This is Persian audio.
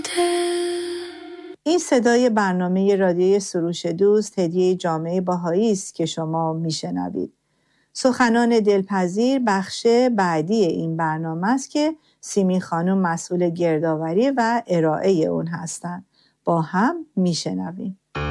این صدای برنامه رادیوی سروش دوست، هدیه جامعه بهایی است که شما میشنوید. سخنان دلپذیر بخش بعدی این برنامه است که سیمی خانم مسئول گردآوری و ارائه اون هستند. با هم میشنویم.